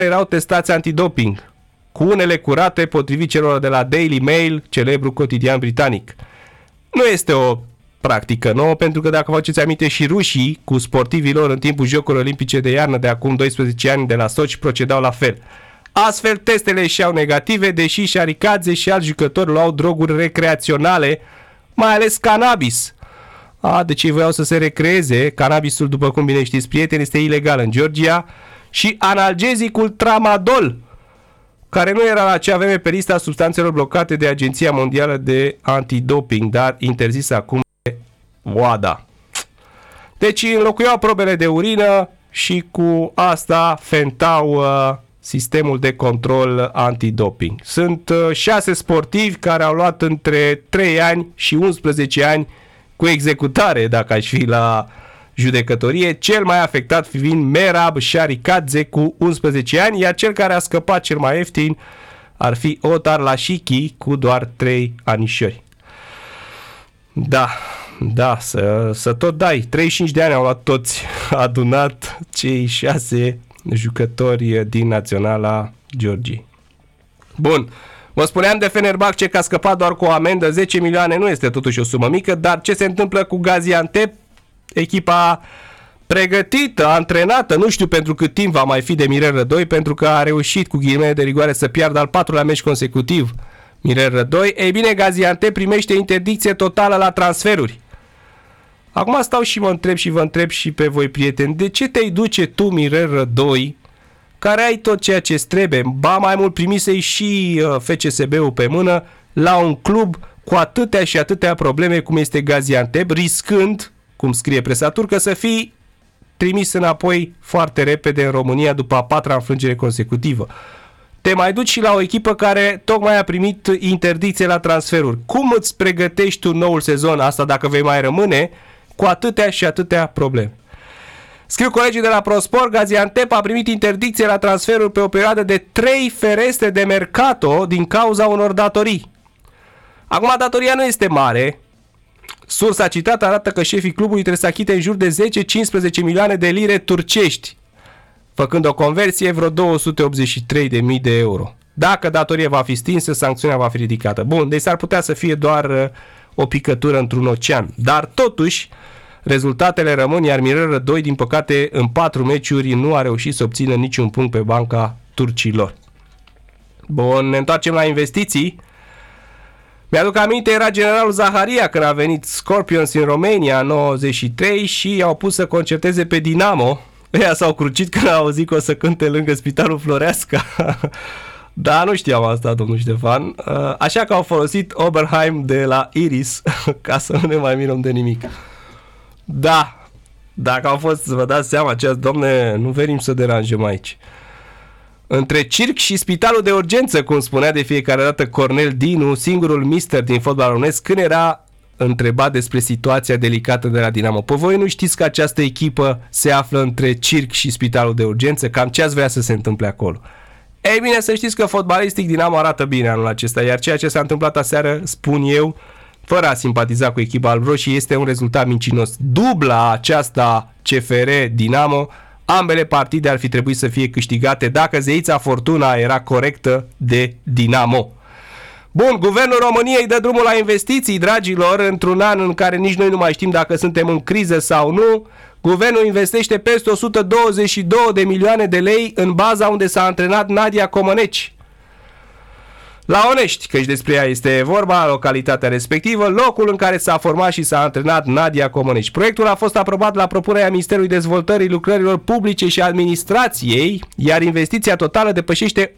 erau testați antidoping, cu unele curate potrivit celor de la Daily Mail, celebru cotidian britanic. Nu este o practică nouă, pentru că dacă vă aduceți aminte și rușii cu sportivii lor în timpul Jocurilor Olimpice de iarnă de acum 12 ani de la Sochi procedau la fel. Astfel, testele ieșeau negative, deși Sharikadze și alți jucători luau droguri recreaționale, mai ales cannabis. Deci ei voiau să se recreeze. Cannabisul, după cum bine știți, prieteni, este ilegal în Georgia. Și analgezicul Tramadol, care nu era la acea vreme pe lista substanțelor blocate de Agenția Mondială de Antidoping, dar interzis acum de WADA. Deci înlocuiau probele de urină și cu asta fentau sistemul de control antidoping. Sunt 6 sportivi care au luat între 3 ani și 11 ani cu executare, dacă aș fi la judecătorie, cel mai afectat fiind Merab Sharikadze cu 11 ani, iar cel care a scăpat cel mai ieftin ar fi Otar Lashiki cu doar 3 anișori. Da, să tot dai. 35 de ani au luat toți adunat cei 6 jucători din Naționala Georgiei. Bun. Vă spuneam de Fenerbahce că a scăpat doar cu o amendă, 10 milioane nu este totuși o sumă mică, dar ce se întâmplă cu Gaziantep? Echipa pregătită, antrenată, nu știu pentru cât timp va mai fi de Mirel Rădoi, pentru că a reușit cu ghilimele de rigoare să piardă al 4-lea meci consecutiv Mirel Rădoi. Ei bine, Gaziantep primește interdicție totală la transferuri. Acum stau și mă întreb și vă întreb și pe voi, prieteni, de ce te-ai duce tu, Mirel Rădoi, care ai tot ceea ce trebuie, ba mai mult primisei și FCSB-ul pe mână, la un club cu atâtea și atâtea probleme cum este Gaziantep, riscând, cum scrie presa turcă, să fii trimis înapoi foarte repede în România după a 4-a înfrângere consecutivă. Te mai duci și la o echipă care tocmai a primit interdicție la transferuri. Cum îți pregătești tu noul sezon, asta dacă vei mai rămâne, cu atâtea și atâtea probleme? Scriu colegii de la ProSport, Gaziantep a primit interdicție la transferuri pe o perioadă de 3 ferestre de mercato din cauza unor datorii. Acum, datoria nu este mare. Sursa citată arată că șefii clubului trebuie să achite în jur de 10-15 milioane de lire turcești, făcând o conversie vreo 283.000 de euro. Dacă datoria va fi stinsă, sancțiunea va fi ridicată. Bun, deci s-ar putea să fie doar o picătură într-un ocean. Dar totuși, rezultatele rămân, iar Mirel Rădoi, din păcate, în 4 meciuri nu a reușit să obțină niciun punct pe banca turcilor. Bun, ne întoarcem la investiții. Mi-aduc aminte, era generalul Zaharia când a venit Scorpions în România în 93 și i-au pus să concerteze pe Dinamo. Ăia s-au crucit când au auzit că o să cânte lângă Spitalul Floreasca. Da, nu știam asta, domnul Ștefan. Așa că au folosit Oberheim de la Iris ca să nu ne mai mirăm de nimic. Da, dacă au fost, să vă dați seama, domne, nu venim să deranjăm aici. Între circ și spitalul de urgență, cum spunea de fiecare dată Cornel Dinu, singurul mister din fotbal românesc, când era întrebat despre situația delicată de la Dinamo. Păi voi nu știți că această echipă se află între circ și spitalul de urgență? Cam ce ați vrea să se întâmple acolo? Ei bine, să știți că fotbalistic Dinamo arată bine anul acesta, iar ceea ce s-a întâmplat aseară, spun eu, fără a simpatiza cu echipa albroșie, este un rezultat mincinos. Dubla aceasta CFR-Dinamo, ambele partide ar fi trebuit să fie câștigate dacă zeița Fortuna era corectă de Dinamo. Bun, Guvernul României dă drumul la investiții, dragilor, într-un an în care nici noi nu mai știm dacă suntem în criză sau nu. Guvernul investește peste 122 de milioane de lei în baza unde s-a antrenat Nadia Comăneci. La Onești, căci despre ea este vorba, localitatea respectivă, locul în care s-a format și s-a antrenat Nadia Comăneci. Proiectul a fost aprobat la propunerea Ministerului Dezvoltării Lucrărilor Publice și Administrației, iar investiția totală depășește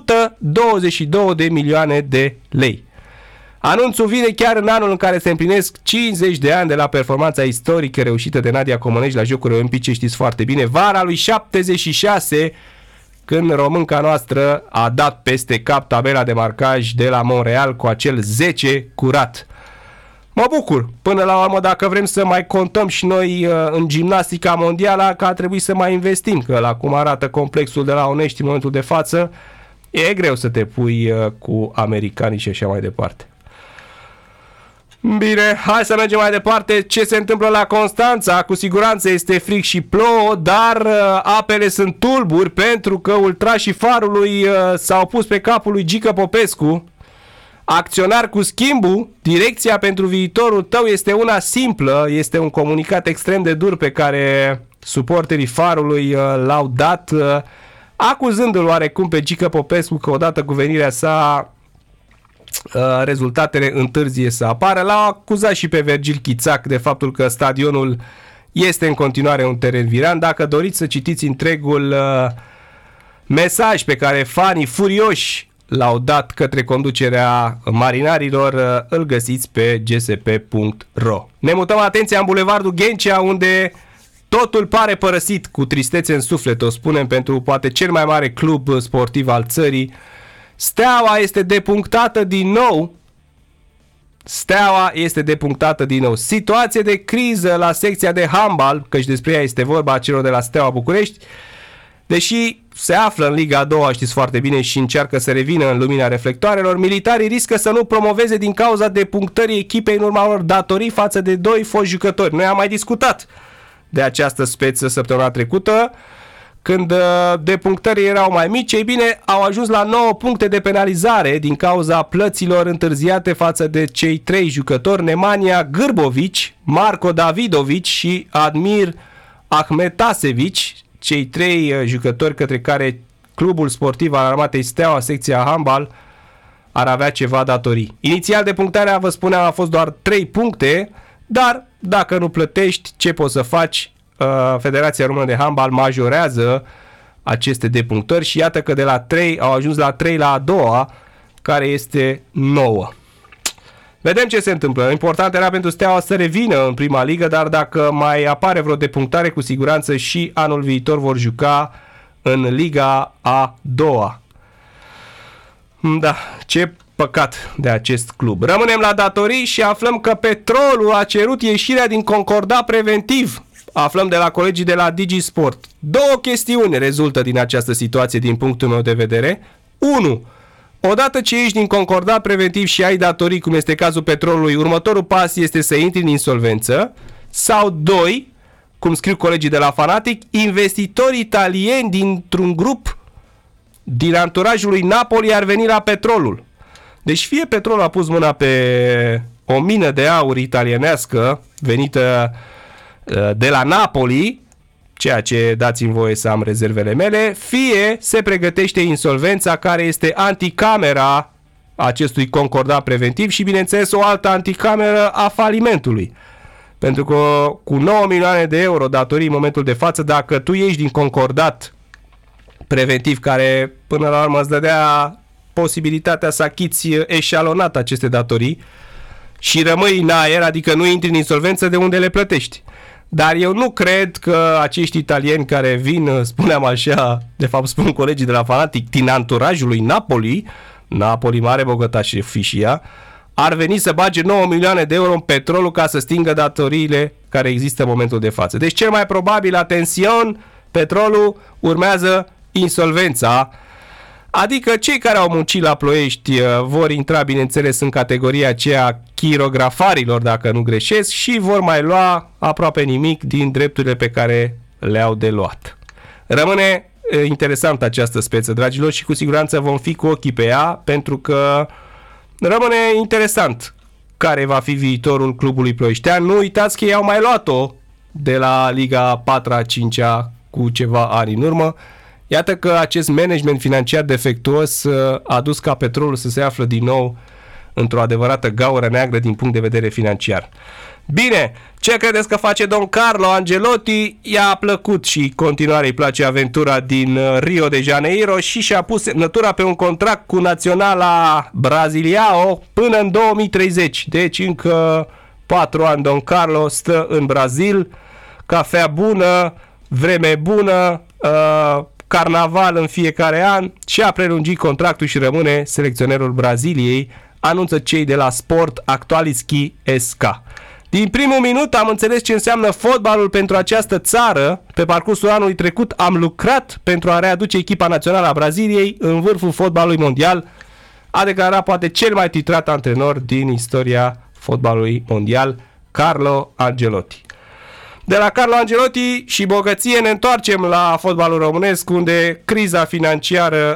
122 de milioane de lei. Anunțul vine chiar în anul în care se împlinesc 50 de ani de la performanța istorică reușită de Nadia Comăneci la Jocurile Olimpice, știți foarte bine, vara lui 76, când românca noastră a dat peste cap tabela de marcaj de la Montreal cu acel 10 curat. Mă bucur, până la urmă, dacă vrem să mai contăm și noi în gimnastica mondială, că ar trebui să mai investim, că la cum arată complexul de la Onești în momentul de față, e greu să te pui cu americanii și așa mai departe. Bine, hai să mergem mai departe. Ce se întâmplă la Constanța? Cu siguranță este frig și plouă, dar apele sunt tulburi pentru că ultrașii Farului s-au pus pe capul lui Gică Popescu. Acționar cu schimbul, direcția pentru viitorul tău este una simplă, este un comunicat extrem de dur pe care suporterii Farului l-au dat, acuzându-l oarecum pe Gică Popescu că odată cu venirea sa rezultatele întârzie să apară. L-au acuzat și pe Virgil Chițac de faptul că stadionul este în continuare un teren viran. Dacă doriți să citiți întregul mesaj pe care fanii furioși l-au dat către conducerea marinarilor, îl găsiți pe gsp.ro. Ne mutăm atenția în bulevardul Ghencea, unde totul pare părăsit, cu tristețe în suflet, o spunem, pentru poate cel mai mare club sportiv al țării. Steaua este depunctată din nou. Situație de criză la secția de handbal, căci despre ea este vorba, a celor de la Steaua București. Deși se află în Liga a doua, știți foarte bine, și încearcă să revină în lumina reflectoarelor, militarii riscă să nu promoveze din cauza depunctării echipei în urma unor datorii față de 2 foști jucători. Noi am mai discutat de această speță săptămâna trecută, când depunctările erau mai mici. Ei bine, au ajuns la 9 puncte de penalizare din cauza plăților întârziate față de cei 3 jucători, Nemanja Grbovici, Marko Davidovici și Admir Ahmetasevici, cei 3 jucători către care clubul sportiv al Armatei Steaua, secția handbal, ar avea ceva datorii. Inițial depunctarea, vă spuneam, a fost doar 3 puncte, dar dacă nu plătești, ce poți să faci? Federația Română de Handbal majorează aceste depunctări și iată că de la 3 au ajuns la 3 la a doua, care este 9. Vedem ce se întâmplă. Important era pentru Steaua să revină în prima ligă, dar dacă mai apare vreo depunctare, cu siguranță și anul viitor vor juca în Liga a doua. Da, ce păcat de acest club. Rămânem la datorii și aflăm că Petrolul a cerut ieșirea din concordat preventiv. Aflăm de la colegii de la DigiSport. 2 chestiuni rezultă din această situație din punctul meu de vedere. 1. Odată ce ești din concordat preventiv și ai datorii, cum este cazul Petrolului, următorul pas este să intri în insolvență. Sau 2, cum scriu colegii de la Fanatic, investitori italieni dintr-un grup din anturajul lui Napoli ar veni la Petrolul. Deci fie Petrolul a pus mâna pe o mină de aur italienească venită de la Napoli, ceea ce dați-mi voie să am rezervele mele, fie se pregătește insolvența care este anticamera acestui concordat preventiv și, bineînțeles, o altă anticameră a falimentului. Pentru că cu 9 milioane de euro datorii în momentul de față, dacă tu ieși din concordat preventiv, care până la urmă îți dădea posibilitatea să achiți eșalonat aceste datorii și rămâi în aer, adică nu intri în insolvență, de unde le plătești. Dar eu nu cred că acești italieni care vin, spuneam așa, de fapt spun colegii de la Fanatic, din anturajul lui Napoli mare bogătaș și ea, ar veni să bage 9 milioane de euro în Petrolul ca să stingă datoriile care există în momentul de față. Deci cel mai probabil, atențion, Petrolul urmează insolvența. Adică cei care au muncit la Ploiești vor intra, bineînțeles, în categoria aceea chirografarilor, dacă nu greșesc, și vor mai lua aproape nimic din drepturile pe care le-au de luat. Rămâne interesantă această speță, dragilor, și cu siguranță vom fi cu ochii pe ea, pentru că rămâne interesant care va fi viitorul clubului ploieștean. Nu uitați că ei au mai luat-o de la Liga 4-a, 5-a cu ceva ani în urmă. Iată că acest management financiar defectuos a dus ca Petrolul să se află din nou într-o adevărată gaură neagră din punct de vedere financiar. Bine, ce credeți că face domn Carlo Ancelotti? I-a plăcut și continuare îi place aventura din Rio de Janeiro și și-a pus semnătura pe un contract cu Naționala Brasiliao până în 2030. Deci încă 4 ani domn Carlo stă în Brazil, cafea bună, vreme bună, carnaval în fiecare an și a prelungit contractul și rămâne selecționerul Braziliei, anunță cei de la Sport Actualiski SK. Din primul minut am înțeles ce înseamnă fotbalul pentru această țară. Pe parcursul anului trecut am lucrat pentru a readuce echipa națională a Braziliei în vârful fotbalului mondial, a declarat poate cel mai titrat antrenor din istoria fotbalului mondial, Carlo Ancelotti. De la Carlo Ancelotti și bogăție ne întoarcem la fotbalul românesc, unde criza financiară